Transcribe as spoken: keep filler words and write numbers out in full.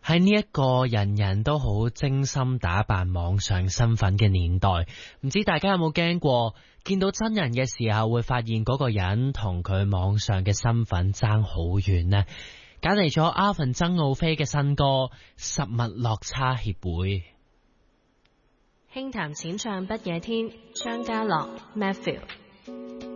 喺呢一個人人都好精心打扮網上身份嘅年代，唔知大家有冇驚過見到真人嘅時候會發現嗰個人同佢網上嘅身份爭好遠呢？揀嚟咗阿芬曾奧飛嘅新歌《實物落差協會》。 輕談淺唱不夜天，張家樂 Matthew。